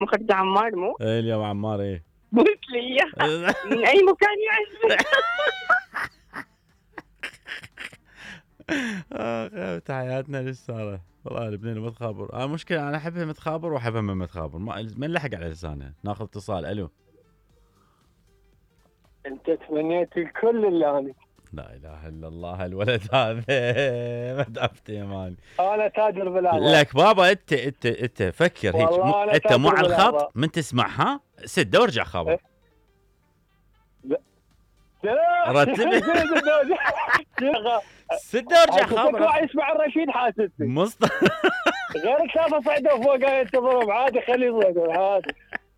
مخرج عمار مو؟ ايه اليوم عمار ايه. قلت لي إياها من أي مكان يعزف. تحياتنا للسارة. والله البنين متخابر. مشكلة أنا أحبها متخابر وأحبها من متخابر، ما نلحق على لسانها. ناخذ اتصال. ألو. انت تمنيت الكل اللي انا. لا اله الا الله الولد هذا ما دافته يا مان. انا تاجر بالاعضاء لك بابا انت فكر هيك انت مو على الخط من تسمعها سد وارجع خابر. رتب سد وارجع خابر. يسمع الرشيد حاسس غيرك شافه صعده فوق ينتظرهم عادي خليه صعده عادي.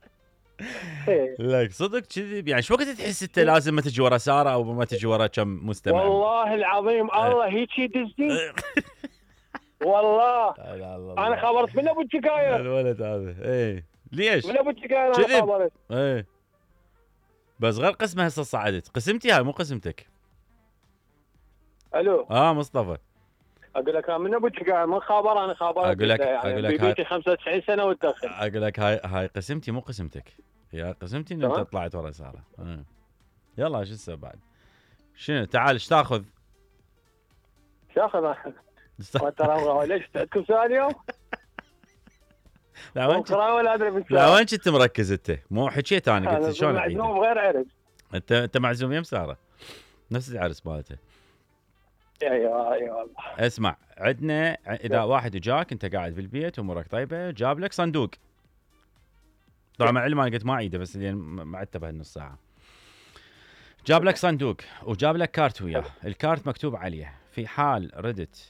لك صدق كذي يعني شو وقت تحس انت لازم ما تجي ورا ساره او ما تجي ورا كم مستمع؟ والله العظيم الله هيك يدزني والله. انا خبرت من ابو الشكاير الولد هذا. ايه ليش؟ من ابو الشكاير انا خبرت. ايه بس غير قسمه هسه صعدت. قسمتي هاي مو قسمتك. الو مصطفى اقول لك من ابو الشكاير من خابر انا خابرت. اقول لك بيتي 95 سنه وتدخل. اقول لك هاي قسمتي مو قسمتك. يا قسمتي ان انت طلعت ورا ساره. يلا شو السبب بعد؟ شنو تعال ايش تاخذ؟ شاخذ ترى ليش عندكم سؤال اليوم؟ لا وين كنت مركز انت؟ مو حكيت انا قلت شلون معزوم غير عرس. انت معزوم يم ساره نفس العرس مالته. ايوه اسمع عندنا اذا واحد جاك انت قاعد بالبيت امورك طيبه جاب لك صندوق. طبعا مع علم انا قلت ما اعيده بس لين ما عدته بهالنص ساعه. جاب لك صندوق وجاب لك كارت وياه. الكارت مكتوب عليه في حال ردت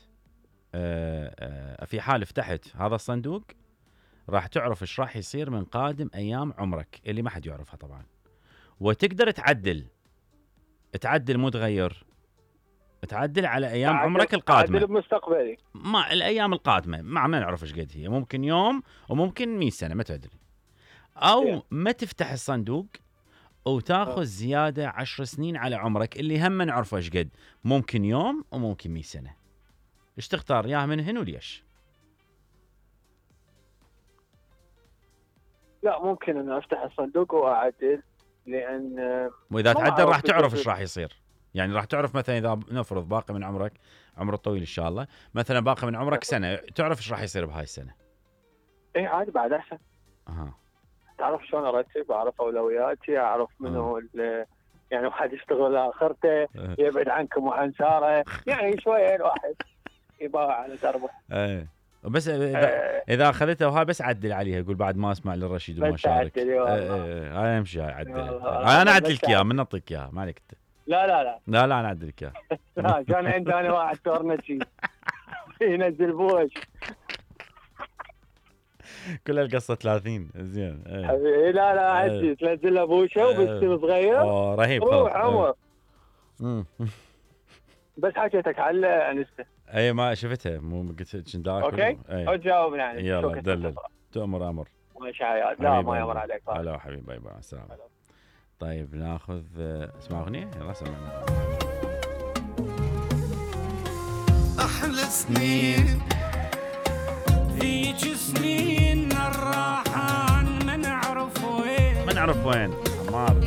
في حال فتحت هذا الصندوق راح تعرف ايش راح يصير من قادم ايام عمرك اللي ما حد يعرفها طبعا. وتقدر تعدل مو تغير. تعدل على ايام عمرك القادمه. تعدل بمستقبلي. ما الايام القادمه ما نعرف ايش قد هي. ممكن يوم وممكن 100 سنه ما تدري. او ما تفتح الصندوق وتاخذ زياده 10 سنين على عمرك اللي هم ما نعرفه ايش قد. ممكن يوم وممكن 100 سنه. ايش تختار ياه منهن وليش؟ لا ممكن انا افتح الصندوق واعدل لان واذا تعدل راح تعرف ايش راح يصير. يعني راح تعرف مثلا اذا نفرض باقي من عمرك عمر طويل ان شاء الله مثلا باقي من عمرك سنه تعرف ايش راح يصير بهاي السنه. ايه عادي بعد احسن. تعرف شلون ارتب اعرف اولوياتي اعرف منو يعني واحد يشتغل اخرته يبعد عنكم وعن ساره يعني شويه الواحد يباع على دربه. ايه بس اذا اخذتها وهاي بس عدل عليها يقول بعد ما اسمع للرشيد وما شارك. هاي امشي هاي عدل. انا اعدلك اياها من اعطيك اياها ما عليك انت. لا انا اعدلك اياها. لا كان عندي انا واحد تورنتشي ينزل بوش كل القصه 30 زين. لا عادي تنزل له بوشه وبس صغير. رهيب روح عمر. بس حكيتك على انسته. اي ما شفتها مو قلت كنت اوكي جاوبني يعني. يلا دلل تؤمر امر. ماشي حياتك. لا ما يمر عليك. هلا حبيبي باي باي السلام. طيب ناخذ اسمع اغنيه يلا سمعنا. احلى سنين هيك سنين الراحه ما نعرف وين عمار.